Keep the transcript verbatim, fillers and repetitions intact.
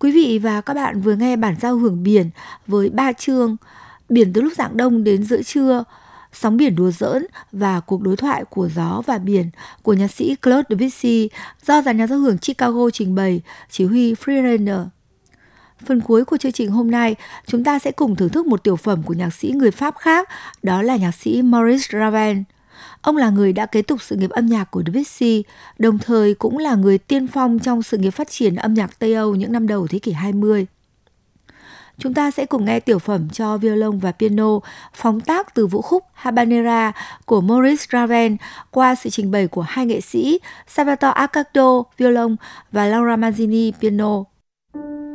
Quý vị và các bạn vừa nghe bản giao hưởng biển với ba chương: Biển từ lúc rạng đông đến giữa trưa, Sóng biển đùa giỡn và Cuộc đối thoại của gió và biển của nhạc sĩ Claude Debussy do dàn nhạc giao hưởng Chicago trình bày, chỉ huy Fritz Reiner. Phần cuối của chương trình hôm nay, chúng ta sẽ cùng thưởng thức một tiểu phẩm của nhạc sĩ người Pháp khác, đó là nhạc sĩ Maurice Ravel. Ông là người đã kế tục sự nghiệp âm nhạc của Debussy, đồng thời cũng là người tiên phong trong sự nghiệp phát triển âm nhạc Tây Âu những năm đầu thế kỷ hai mươi. Chúng ta sẽ cùng nghe tiểu phẩm cho violon và piano phóng tác từ vũ khúc Habanera của Maurice Ravel qua sự trình bày của hai nghệ sĩ Salvatore Accardo violon và Laura Mazzini piano.